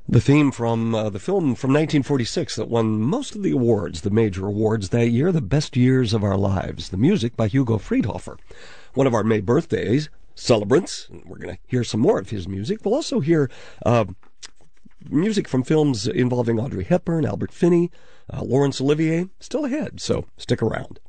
The theme from the film from 1946 that won most of the awards, the major awards that year, The Best Years of Our Lives. The music by Hugo Friedhofer, one of our May birthdays celebrants. We're going to hear some more of his music. We'll also hear music from films involving Audrey Hepburn, Albert Finney, Laurence Olivier, still ahead, so stick around.